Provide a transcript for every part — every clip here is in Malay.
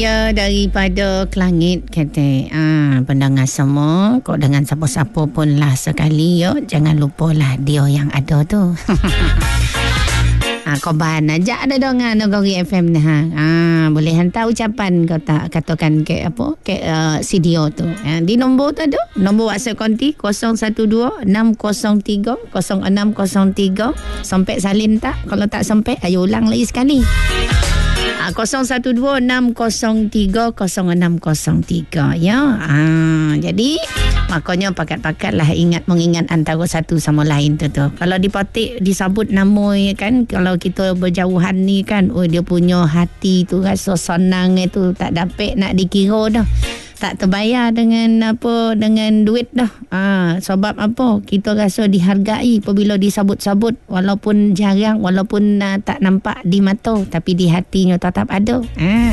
Ya, daripada Kelangit kata, pendengar semua, kok dengan siapa-siapa pun lah sekali, ya, jangan lupalah dia yang ada tu. Korban ajak ada dengan Nagari FM ni. Boleh hantar ucapan kau tak katakan ke apa ke CDO tu. Di nombor tu ada nombor WhatsApp konti 012 603 0603. Sampai salin tak? Kalau tak sampai, ayo ulang lagi sekali. 012-603-0603 ya. Jadi makanya pakat-pakatlah mengingat antara satu sama lain tu. Kalau dipotik disebut nama kan, kalau kita berjauhan ni kan, dia punya hati tu rasa senang itu tak dapat nak dikira dah. Tak terbayar dengan duit dah. Sebab apa? Kita rasa dihargai apabila disabut-sabut, walaupun jarang, walaupun tak nampak di mata, tapi di hatinya tetap ada.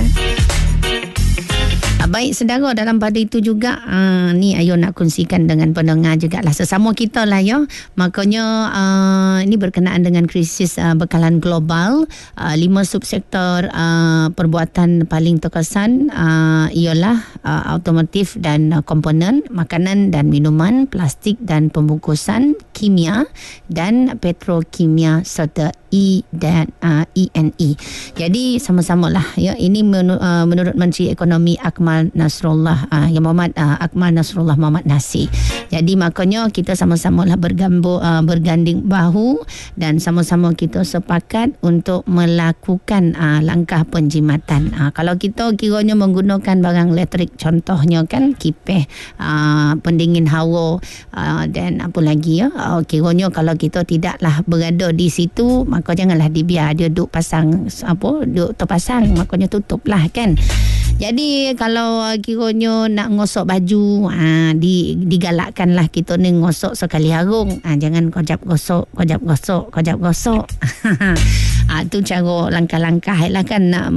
Baik saudara, dalam pada itu juga ni ayo nak kongsikan dengan pendengar jugalah, sesama kita lah ya. Makanya ini berkenaan dengan krisis bekalan global. 5 subsektor perbuatan paling terkesan ialah automotif dan komponen, makanan dan minuman, plastik dan pembungkusan, kimia dan petrokimia serta E dan ENE. Jadi sama-samalah ya, ini menurut Menteri Ekonomi Akmal Nasrullah Yang Muhammad Akmal Nasrullah Muhammad Nasir. Jadi makanya kita sama-samalah berganding bahu dan sama-sama kita sepakat untuk melakukan langkah penjimatan. Kalau kita kiranya menggunakan barang elektrik, contohnya kan kipas, pendingin hawa dan apa lagi ya, kiranya kalau kita tidaklah berada di situ, maka janganlah dibiar dia duk terpasang, makanya tutuplah kan. Jadi kalau kiranya nak ngosok baju, digalakkanlah kita ni ngosok sekali harung. Jangan kojap gosok. Tu cara langkah-langkah lah kan, nak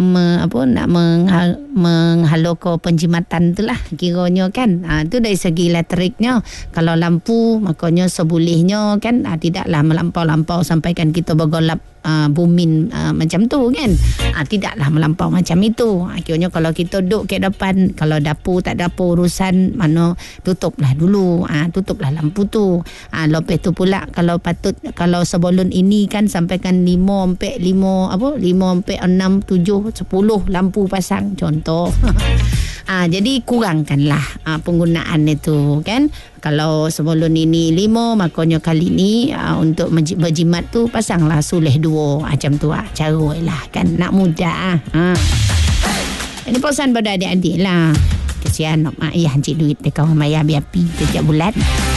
menghalau ke penjimatan tu lah kiranya kan. Tu dari segi elektriknya. Kalau lampu, makanya sebolehnya kan, tidaklah melampau-lampau sampaikan kita bergolap bumin macam tu kan. Tidaklah melampau macam itu. Akhirnya kalau kita duduk ke depan, kalau dapur tak dapur urusan mana, tutuplah dulu, tutuplah lampu tu. Lepas tu pula kalau sebelum ini kan sampaikan 5 ampere 6, 7, 10 lampu pasang contoh. Jadi kurangkanlah penggunaan itu kan. Kalau sebelum ini 5, makanya kali ni untuk berjimat tu pasanglah sulih 2 macam tu cara lah kan, nak mudah. Ini pesan pada adik-adik lah. Kesian mak ayah hancik duit dekat orang bayar BAP setiap bulan.